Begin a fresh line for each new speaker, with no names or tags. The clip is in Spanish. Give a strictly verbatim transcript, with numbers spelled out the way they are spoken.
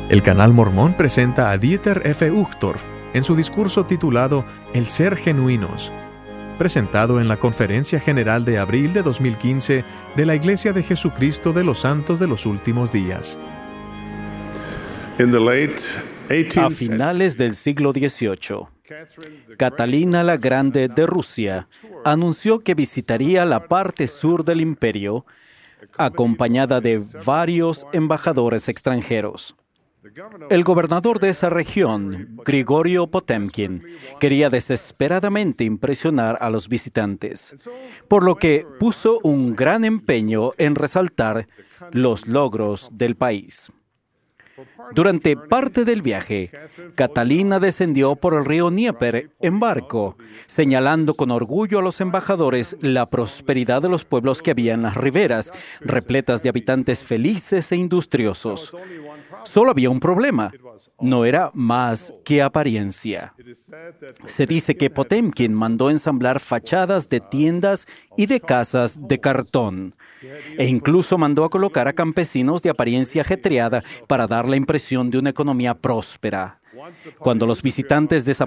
El canal mormón presenta a Dieter F. Uchtdorf en su discurso titulado El ser genuinos, presentado en la Conferencia General de abril de dos mil quince de la Iglesia de Jesucristo de los Santos de los Últimos Días.
A finales del siglo dieciocho, Catalina la Grande de Rusia anunció que visitaría la parte sur del imperio, acompañada de varios embajadores extranjeros. El gobernador de esa región, Grigorio Potemkin, quería desesperadamente impresionar a los visitantes, por lo que puso un gran empeño en resaltar los logros del país. Durante parte del viaje, Catalina descendió por el río Dnieper en barco, señalando con orgullo a los embajadores la prosperidad de los pueblos que había en las riberas, repletas de habitantes felices e industriosos. Solo había un problema: no era más que apariencia. Se dice que Potemkin mandó ensamblar fachadas de tiendas y de casas de cartón, e incluso mandó a colocar a campesinos de apariencia ajetreada para dar la impresión de una economía próspera. Cuando los visitantes desaparecieron,